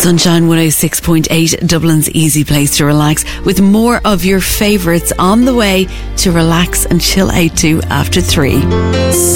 Sunshine 106.8, Dublin's easy place to relax, with more of your favourites on the way to relax and chill out to after 3.